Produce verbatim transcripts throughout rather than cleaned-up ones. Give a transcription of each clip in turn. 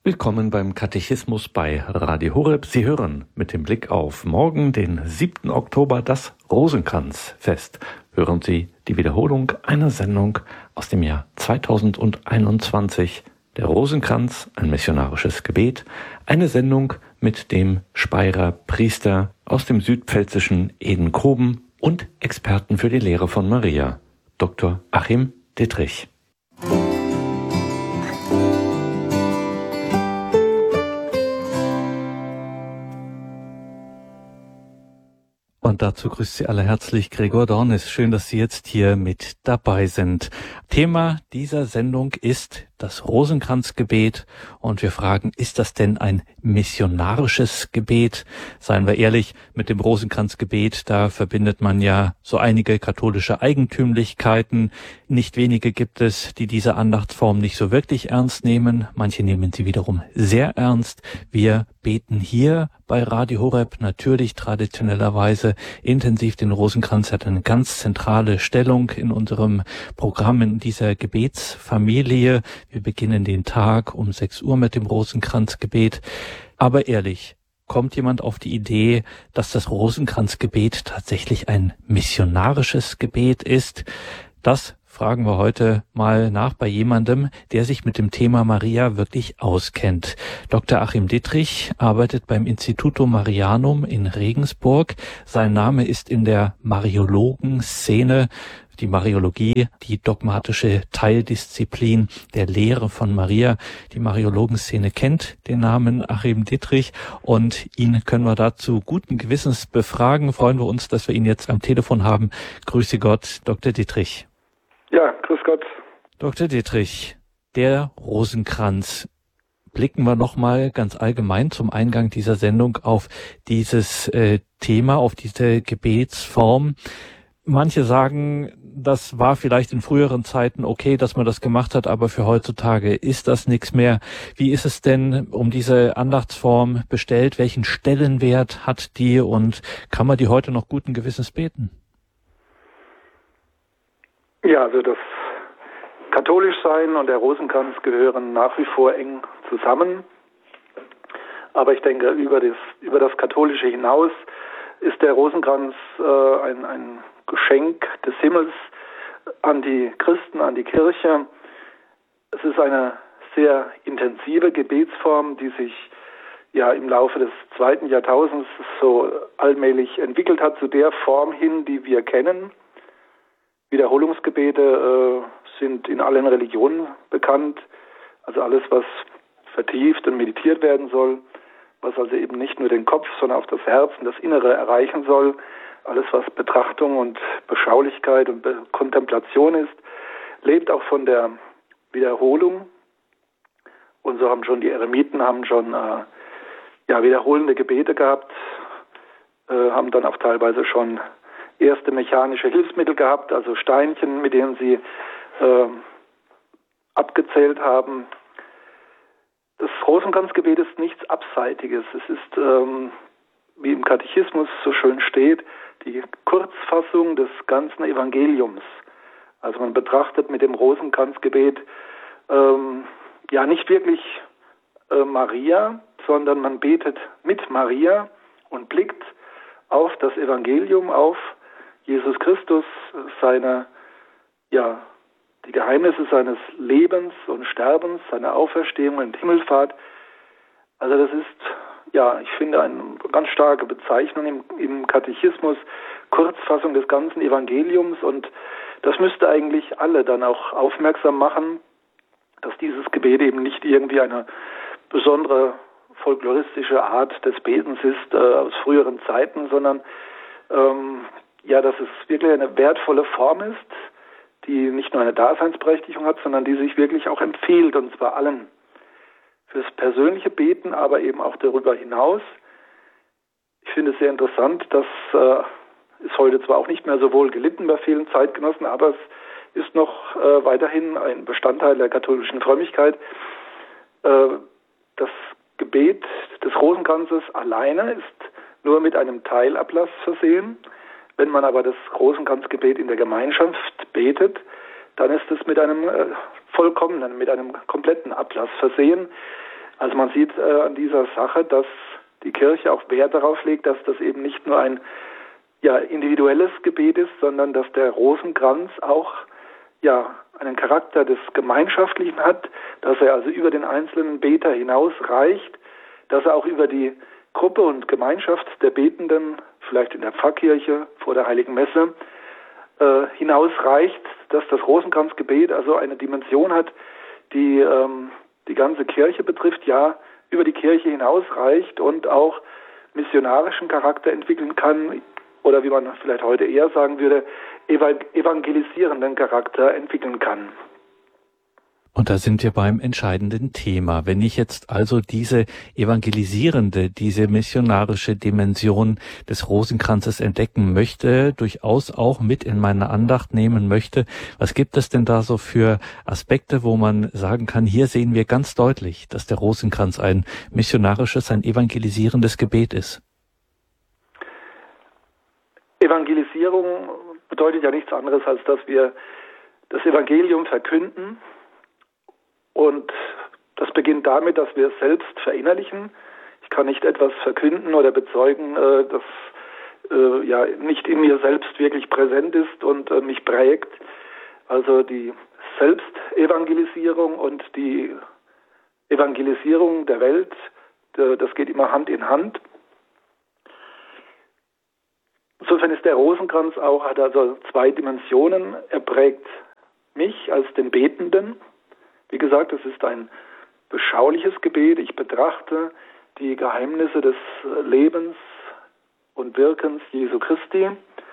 Willkommen beim Katechismus bei Radio Horeb. Sie hören mit dem Blick auf morgen, den siebten Oktober, das Rosenkranzfest. Hören Sie die Wiederholung einer Sendung aus dem Jahr zweitausendeinundzwanzig. Der Rosenkranz, ein missionarisches Gebet. Eine Sendung mit dem Speyerer Priester aus dem südpfälzischen Edenkoben und Experten für die Lehre von Maria, Doktor Achim Dittrich. Und dazu grüßt Sie alle herzlich Gregor Dornis. Schön, dass Sie jetzt hier mit dabei sind. Thema dieser Sendung ist das Rosenkranzgebet. Und wir fragen, ist das denn ein missionarisches Gebet? Seien wir ehrlich, mit dem Rosenkranzgebet, da verbindet man ja so einige katholische Eigentümlichkeiten. Nicht wenige gibt es, die diese Andachtsform nicht so wirklich ernst nehmen. Manche nehmen sie wiederum sehr ernst. Wir beten hier bei Radio Horeb natürlich traditionellerweise intensiv den Rosenkranz. Hat eine ganz zentrale Stellung in unserem Programm, in dieser Gebetsfamilie. Wir beginnen den Tag um sechs Uhr mit dem Rosenkranzgebet. Aber ehrlich, kommt jemand auf die Idee, dass das Rosenkranzgebet tatsächlich ein missionarisches Gebet ist? Das fragen wir heute mal nach bei jemandem, der sich mit dem Thema Maria wirklich auskennt. Doktor Achim Dittrich arbeitet beim Instituto Marianum in Regensburg. Sein Name ist in der Mariologenszene, die Mariologie, die dogmatische Teildisziplin der Lehre von Maria. Die Mariologenszene kennt den Namen Achim Dittrich und ihn können wir dazu guten Gewissens befragen. Freuen wir uns, dass wir ihn jetzt am Telefon haben. Grüße Gott, Doktor Dittrich. Ja, grüß Gott. Doktor Dittrich, der Rosenkranz. Blicken wir nochmal ganz allgemein zum Eingang dieser Sendung auf dieses äh, Thema, auf diese Gebetsform. Manche sagen, das war vielleicht in früheren Zeiten okay, dass man das gemacht hat, aber für heutzutage ist das nichts mehr. Wie ist es denn um diese Andachtsform bestellt? Welchen Stellenwert hat die und kann man die heute noch guten Gewissens beten? Ja, also das Katholischsein und der Rosenkranz gehören nach wie vor eng zusammen. Aber ich denke, über das, über das Katholische hinaus ist der Rosenkranz äh, ein, ein Geschenk des Himmels an die Christen, an die Kirche. Es ist eine sehr intensive Gebetsform, die sich ja im Laufe des zweiten Jahrtausends so allmählich entwickelt hat zu der Form hin, die wir kennen. Wiederholungsgebete äh, sind in allen Religionen bekannt, also alles, was vertieft und meditiert werden soll, was also eben nicht nur den Kopf, sondern auch das Herz und das Innere erreichen soll, alles, was Betrachtung und Beschaulichkeit und Be- Kontemplation ist, lebt auch von der Wiederholung. Und so haben schon die Eremiten haben schon äh, ja, wiederholende Gebete gehabt, äh, haben dann auch teilweise schon erste mechanische Hilfsmittel gehabt, also Steinchen, mit denen sie äh, abgezählt haben. Das Rosenkranzgebet ist nichts Abseitiges. Es ist, ähm, wie im Katechismus so schön steht, die Kurzfassung des ganzen Evangeliums. Also man betrachtet mit dem Rosenkranzgebet ähm, ja nicht wirklich äh, Maria, sondern man betet mit Maria und blickt auf das Evangelium, auf Jesus Christus, seine, ja, die Geheimnisse seines Lebens und Sterbens, seine Auferstehung und Himmelfahrt. Also das ist, ja, ich finde, eine ganz starke Bezeichnung im, im Katechismus, Kurzfassung des ganzen Evangeliums, und das müsste eigentlich alle dann auch aufmerksam machen, dass dieses Gebet eben nicht irgendwie eine besondere folkloristische Art des Betens ist äh, aus früheren Zeiten, sondern ähm, ja, dass es wirklich eine wertvolle Form ist, die nicht nur eine Daseinsberechtigung hat, sondern die sich wirklich auch empfiehlt, und zwar allen. Fürs persönliche Beten, aber eben auch darüber hinaus. Ich finde es sehr interessant, dass äh, ist heute zwar auch nicht mehr so wohl gelitten bei vielen Zeitgenossen, aber es ist noch äh, weiterhin ein Bestandteil der katholischen Frömmigkeit. Äh, das Gebet des Rosenkranzes alleine ist nur mit einem Teilablass versehen. Wenn man aber das Rosenkranzgebet in der Gemeinschaft betet, dann ist es mit einem äh, vollkommenen, mit einem kompletten Ablass versehen. Also man sieht äh, an dieser Sache, dass die Kirche auch Wert darauf legt, dass das eben nicht nur ein ja, individuelles Gebet ist, sondern dass der Rosenkranz auch ja, einen Charakter des Gemeinschaftlichen hat, dass er also über den einzelnen Beter hinausreicht, dass er auch über die Gruppe und Gemeinschaft der Betenden, vielleicht in der Pfarrkirche vor der Heiligen Messe, äh, hinausreicht, dass das Rosenkranzgebet also eine Dimension hat, die ähm, die ganze Kirche betrifft, ja, über die Kirche hinausreicht und auch missionarischen Charakter entwickeln kann, oder wie man vielleicht heute eher sagen würde, evangelisierenden Charakter entwickeln kann. Und da sind wir beim entscheidenden Thema. Wenn ich jetzt also diese evangelisierende, diese missionarische Dimension des Rosenkranzes entdecken möchte, durchaus auch mit in meine Andacht nehmen möchte, was gibt es denn da so für Aspekte, wo man sagen kann, hier sehen wir ganz deutlich, dass der Rosenkranz ein missionarisches, ein evangelisierendes Gebet ist? Evangelisierung bedeutet ja nichts anderes, als dass wir das Evangelium verkünden. Und das beginnt damit, dass wir es selbst verinnerlichen. Ich kann nicht etwas verkünden oder bezeugen, äh, das äh, ja nicht in mir selbst wirklich präsent ist und äh, mich prägt. Also die Selbstevangelisierung und die Evangelisierung der Welt, äh, das geht immer Hand in Hand. Insofern ist der Rosenkranz auch, hat also zwei Dimensionen. Er prägt mich als den Betenden. Wie gesagt, es ist ein beschauliches Gebet. Ich betrachte die Geheimnisse des Lebens und Wirkens Jesu Christi.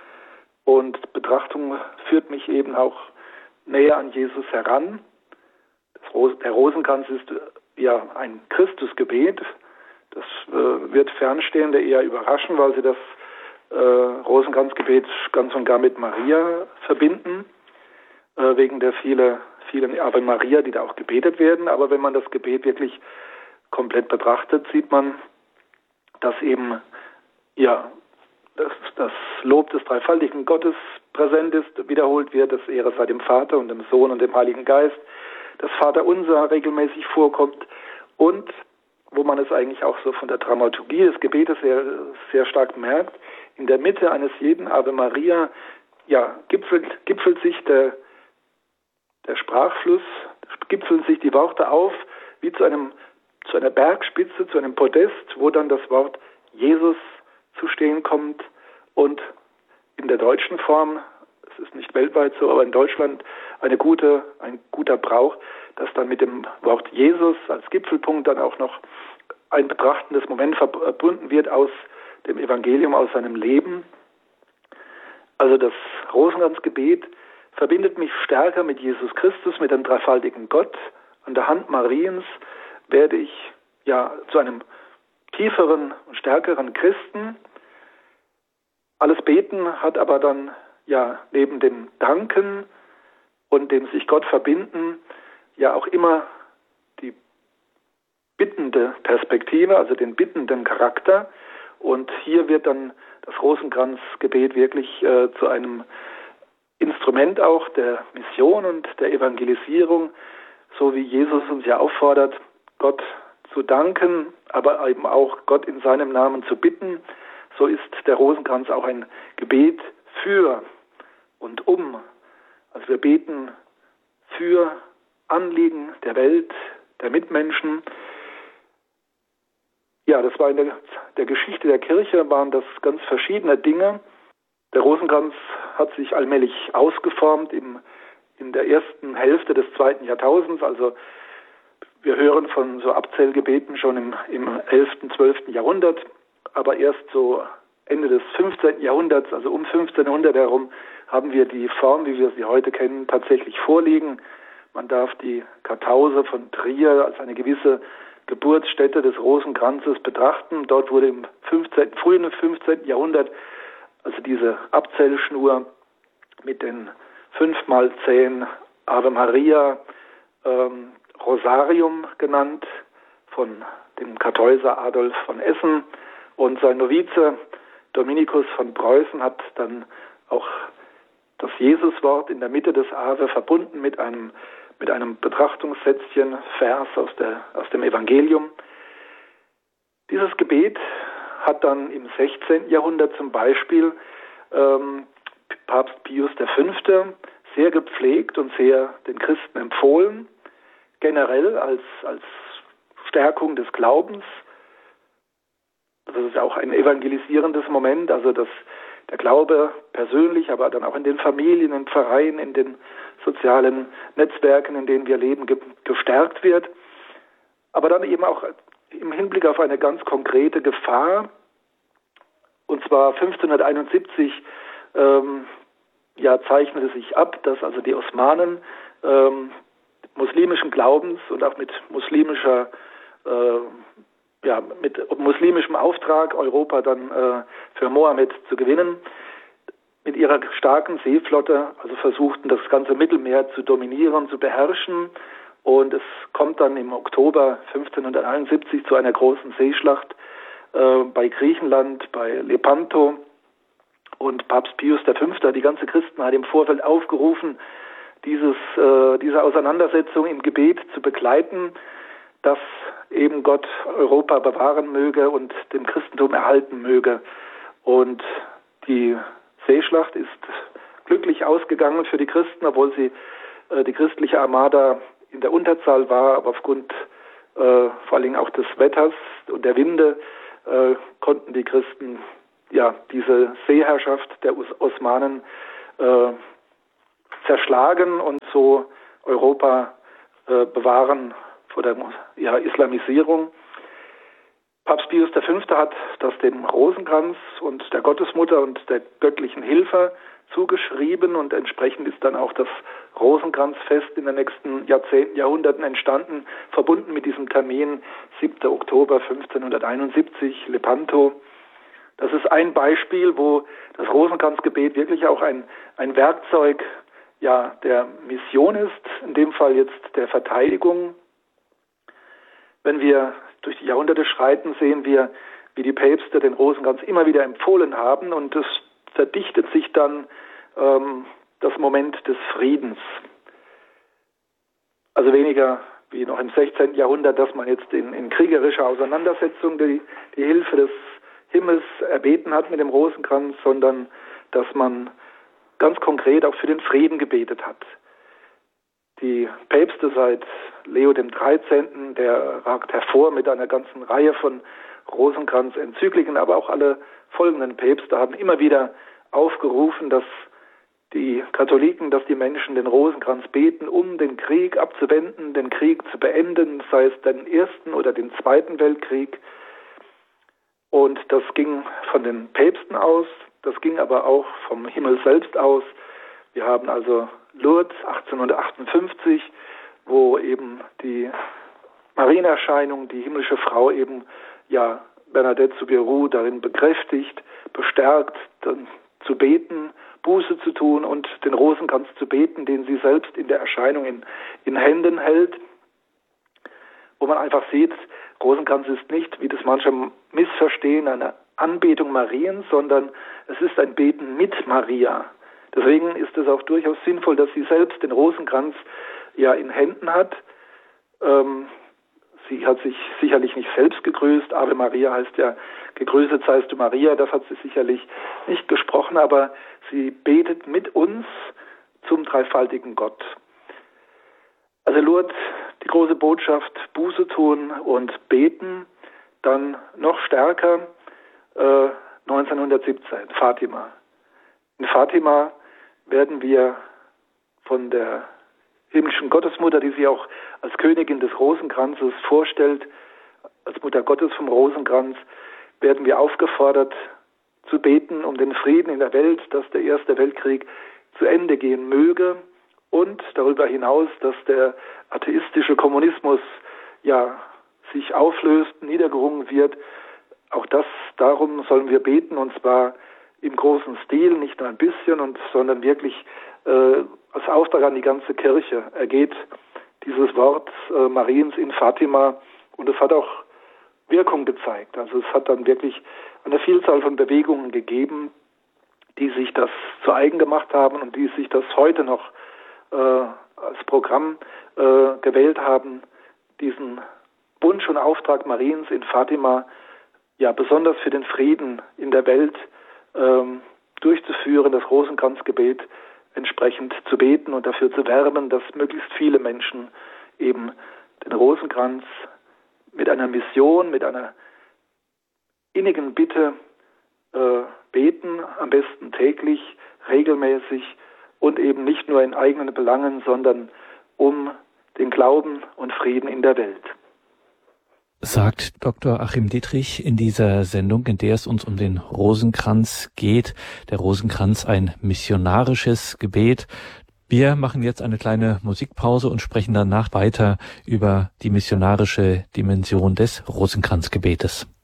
Und Betrachtung führt mich eben auch näher an Jesus heran. Das Ros- der Rosenkranz ist ja ein Christusgebet. Das äh, wird Fernstehende eher überraschen, weil sie das äh, Rosenkranzgebet ganz und gar mit Maria verbinden, äh, wegen der viele, vielen Ave Maria, die da auch gebetet werden. Aber wenn man das Gebet wirklich komplett betrachtet, sieht man, dass eben ja das, das Lob des dreifaltigen Gottes präsent ist, wiederholt wird, das Ehre sei dem Vater und dem Sohn und dem Heiligen Geist, das Vaterunser regelmäßig vorkommt und wo man es eigentlich auch so von der Dramaturgie des Gebetes sehr, sehr stark merkt, in der Mitte eines jeden Ave Maria ja, gipfelt, gipfelt sich der, der Sprachfluss, gipfeln sich die Worte auf, wie zu einem zu einer Bergspitze, zu einem Podest, wo dann das Wort Jesus zu stehen kommt und in der deutschen Form, es ist nicht weltweit so, aber in Deutschland eine gute, ein guter Brauch, dass dann mit dem Wort Jesus als Gipfelpunkt dann auch noch ein betrachtendes Moment verbunden wird aus dem Evangelium, aus seinem Leben. Also das Rosenkranzgebet verbindet mich stärker mit Jesus Christus, mit dem dreifaltigen Gott. An der Hand Mariens werde ich ja zu einem tieferen, stärkeren Christen. Alles Beten hat aber dann ja neben dem Danken und dem sich Gott verbinden ja auch immer die bittende Perspektive, also den bittenden Charakter. Und hier wird dann das Rosenkranzgebet wirklich äh, zu einem Instrument auch der Mission und der Evangelisierung, so wie Jesus uns ja auffordert, Gott zu danken, aber eben auch Gott in seinem Namen zu bitten. So ist der Rosenkranz auch ein Gebet für und um. Also wir beten für Anliegen der Welt, der Mitmenschen. Ja, das war in der, der Geschichte der Kirche, waren das ganz verschiedene Dinge. Der Rosenkranz hat sich allmählich ausgeformt im, in der ersten Hälfte des zweiten Jahrtausends. Also wir hören von so Abzählgebeten schon im, im elften, zwölften Jahrhundert, aber erst so Ende des fünfzehnten Jahrhunderts, also um fünfzehnhundert herum, haben wir die Form, wie wir sie heute kennen, tatsächlich vorliegen. Man darf die Kartause von Trier als eine gewisse Geburtsstätte des Rosenkranzes betrachten. Dort wurde im fünfzehnten, frühen fünfzehnten Jahrhundert also diese Abzählschnur mit den fünfmal zehn Ave Maria, ähm, Rosarium genannt, von dem Kartäuser Adolf von Essen, und sein Novize Dominikus von Preußen hat dann auch das Jesuswort in der Mitte des Ave verbunden mit einem mit einem Betrachtungssätzchen, Vers aus, der, aus dem Evangelium. Dieses Gebet hat dann im sechzehnten Jahrhundert zum Beispiel ähm, Papst Pius der Fünfte sehr gepflegt und sehr den Christen empfohlen, generell als, als Stärkung des Glaubens. Das ist auch ein evangelisierendes Moment, also dass der Glaube persönlich, aber dann auch in den Familien, in den Vereinen, in den sozialen Netzwerken, in denen wir leben, ge- gestärkt wird. Aber dann eben auch im Hinblick auf eine ganz konkrete Gefahr, und zwar fünfzehnhunderteinundsiebzig ähm, ja, zeichnete sich ab, dass also die Osmanen ähm, muslimischen Glaubens und auch mit muslimischer äh, ja, mit muslimischem Auftrag, Europa dann äh, für Mohammed zu gewinnen, mit ihrer starken Seeflotte, also versuchten, das ganze Mittelmeer zu dominieren, zu beherrschen. Und es kommt dann im Oktober fünfzehnhunderteinundsiebzig zu einer großen Seeschlacht äh, bei Griechenland, bei Lepanto. Und Papst Pius der Fünfte hat die ganze Christenheit im Vorfeld aufgerufen, dieses, äh, diese Auseinandersetzung im Gebet zu begleiten, dass eben Gott Europa bewahren möge und dem Christentum erhalten möge. Und die Seeschlacht ist glücklich ausgegangen für die Christen, obwohl sie äh, die christliche Armada in der Unterzahl war, aber aufgrund äh, vor allen Dingen auch des Wetters und der Winde äh, konnten die Christen ja diese Seeherrschaft der Os- Osmanen äh, zerschlagen und so Europa äh, bewahren vor der ja, Islamisierung. Papst Pius der Fünfte hat das dem Rosenkranz und der Gottesmutter und der göttlichen Hilfe zugeschrieben und entsprechend ist dann auch das Rosenkranzfest in den nächsten Jahrzehnten, Jahrhunderten entstanden, verbunden mit diesem Termin siebter Oktober fünfzehnhunderteinundsiebzig, Lepanto. Das ist ein Beispiel, wo das Rosenkranzgebet wirklich auch ein, ein Werkzeug ja, der Mission ist, in dem Fall jetzt der Verteidigung. Wenn wir durch die Jahrhunderte schreiten, sehen wir, wie die Päpste den Rosenkranz immer wieder empfohlen haben und es verdichtet sich dann ähm, das Moment des Friedens. Also weniger wie noch im sechzehnten Jahrhundert, dass man jetzt in, in kriegerischer Auseinandersetzung die, die Hilfe des Himmels erbeten hat mit dem Rosenkranz, sondern dass man ganz konkret auch für den Frieden gebetet hat. Die Päpste seit Leo dem Dreizehnten, der ragt hervor mit einer ganzen Reihe von Rosenkranz-Enzykliken, aber auch alle folgenden Päpste haben immer wieder aufgerufen, dass die Katholiken, dass die Menschen den Rosenkranz beten, um den Krieg abzuwenden, den Krieg zu beenden, sei es den Ersten oder den Zweiten Weltkrieg. Und das ging von den Päpsten aus, das ging aber auch vom Himmel selbst aus. Wir haben also Lourdes achtzehnhundertachtundfünfzig, wo eben die Marienerscheinung, die himmlische Frau eben ja Bernadette Soubirous darin bekräftigt, bestärkt, dann zu beten, Buße zu tun und den Rosenkranz zu beten, den sie selbst in der Erscheinung in, in Händen hält, wo man einfach sieht, Rosenkranz ist nicht, wie das manche missverstehen, eine Anbetung Mariens, sondern es ist ein Beten mit Maria. Deswegen ist es auch durchaus sinnvoll, dass sie selbst den Rosenkranz ja in Händen hat. Ähm, sie hat sich sicherlich nicht selbst gegrüßt. Ave Maria heißt ja, gegrüßet seist du Maria. Das hat sie sicherlich nicht gesprochen, aber sie betet mit uns zum dreifaltigen Gott. Also Lourdes, die große Botschaft, Buße tun und beten. Dann noch stärker äh, neunzehnhundertsiebzehn, Fatima. In Fatima werden wir von der himmlischen Gottesmutter, die sie auch als Königin des Rosenkranzes vorstellt, als Mutter Gottes vom Rosenkranz, werden wir aufgefordert zu beten um den Frieden in der Welt, dass der Erste Weltkrieg zu Ende gehen möge und darüber hinaus, dass der atheistische Kommunismus ja sich auflöst, niedergerungen wird. Auch das, darum sollen wir beten, und zwar im großen Stil, nicht nur ein bisschen, und, sondern wirklich äh, als Auftrag an die ganze Kirche ergeht dieses Wort äh, Mariens in Fatima, und es hat auch Wirkung gezeigt. Also es hat dann wirklich eine Vielzahl von Bewegungen gegeben, die sich das zu eigen gemacht haben und die sich das heute noch äh, als Programm äh, gewählt haben, diesen Wunsch und Auftrag Mariens in Fatima ja besonders für den Frieden in der Welt ähm, durchzuführen, das Rosenkranzgebet entsprechend zu beten und dafür zu werben, dass möglichst viele Menschen eben den Rosenkranz mit einer Mission, mit einer innigen Bitte äh, beten, am besten täglich, regelmäßig und eben nicht nur in eigenen Belangen, sondern um den Glauben und Frieden in der Welt. Sagt Doktor Achim Dittrich in dieser Sendung, in der es uns um den Rosenkranz geht. Der Rosenkranz, ein missionarisches Gebet. Wir machen jetzt eine kleine Musikpause und sprechen danach weiter über die missionarische Dimension des Rosenkranzgebetes.